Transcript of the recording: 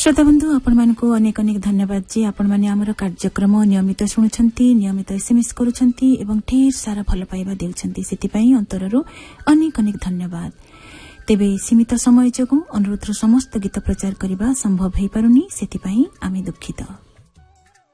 श्रोता बंधु आपण मानकु अनेक अनेक धन्यवाद जी आपण माने हमर कार्यक्रम नियमित सुनुछंती नियमित एसएमएस करूछंती एवं ढेर सारा भल पाइबा देउछंती सेति पई अंतररो अनेक अनेक धन्यवाद। तेबे सीमित समय जोगु अनुरोधर समस्त गीत प्रचार करिबा संभव हेई पारुनी सेति पई आमे दुखित।